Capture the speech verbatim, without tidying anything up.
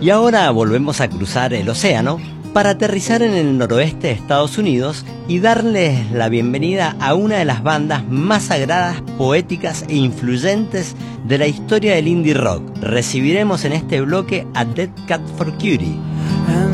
Y ahora volvemos a cruzar el océano para aterrizar en el noroeste de Estados Unidos y darles la bienvenida a una de las bandas más sagradas, poéticas e influyentes de la historia del indie rock. Recibiremos en este bloque a Dead Cat for Cutie.